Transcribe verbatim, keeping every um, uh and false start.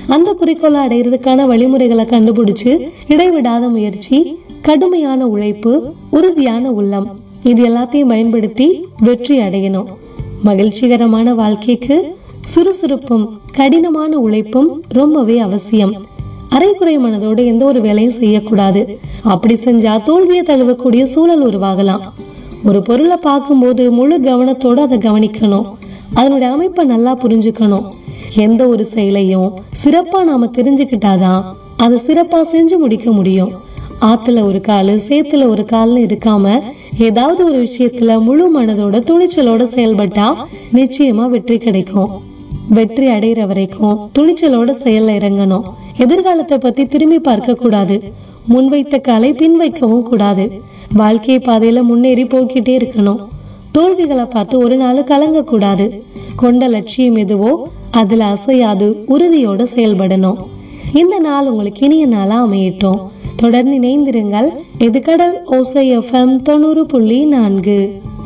அந்த குறிக்கோளை அடையிறதுக்கான வழிமுறைகளை கண்டுபிடிச்சு இடைவிடாத முயற்சி, கடுமையான உழைப்பு, உறுதியான உள்ளம், இது எல்லாத்தையும் பயன்படுத்தி வெற்றி அடையணும். மகிழ்ச்சிகரமான வாழ்க்கைக்கு சுறுசுறுப்பும் கடினமான உழைப்பும் ரொம்பவே அவசியம். அரைக்குறை மனதோடு எந்த ஒரு வேலையும் செய்யக்கூடாது. அப்படி செஞ்சா தோல்வியை தழுவக்கூடிய சூழல் உருவாகலாம். ஒரு பொருளை பார்க்கும்போது முழு கவனத்தோடு அதை கவனிக்கணும். அதனுடைய அமைப்பை நல்லா புரிஞ்சுக்கணும். எந்த ஒரு செயலையும் சிறப்பா நாம தெரிஞ்சுக்கிட்டாதான் அதை சிறப்பா செஞ்சு முடிக்க முடியும். ஆத்துல ஒரு காலு சேத்துல ஒரு கால்னு இருக்காம ஏதாவது ஒரு விஷயத்துல முழு மனதோட துணிச்சலோட செயல்பட்டா நிச்சயமா வெற்றி கிடைக்கும். வெற்றி அடைகிற வரைக்கும் துணிச்சலோட செயல்ல இறங்கணும். எதிர்காலத்தை பத்தி திரும்பி பார்க்க கூடாது. முன்வைத்த காலை பின் வைக்கவும் கூடாது. வாழ்க்கை பாதையில முன்னேறி போய்கிட்டே இருக்கணும். தோல்விகளை பார்த்து ஒரு நாள் கலங்க கூடாது. கொண்ட லட்சியம் எதுவோ அதுல அசையாது உறுதியோட செயல்படணும். இந்த நாள் உங்களுக்கு இனிய நாளா அமையட்டும். தொடர்ந்து இணைந்திருங்கள். இது கடல் ஓசை எஃப்எம் தொண்ணூறு புள்ளி நான்கு.